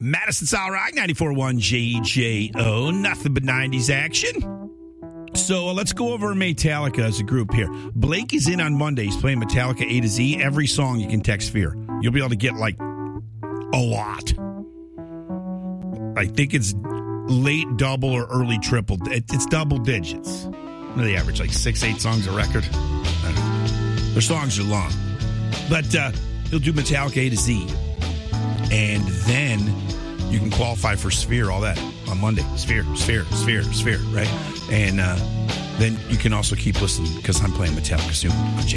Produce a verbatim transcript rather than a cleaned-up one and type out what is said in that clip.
Madison Solid Rock, ninety-four point one J J O. Nothing but nineties action. So uh, let's go over Metallica as a group here. Blake is in on Monday. He's playing Metallica A to Z. Every song you can text Fear. You'll be able to get, like, a lot. I think it's late double or early triple. It, it's double digits. What do they average? Like six, eight songs a record? I don't know. Their songs are long. But uh, he'll do Metallica A to Z. And then you can qualify for Sphere, all that, on Monday. Sphere, Sphere, Sphere, Sphere, right? And uh, then you can also keep listening because I'm playing Metallica soon on J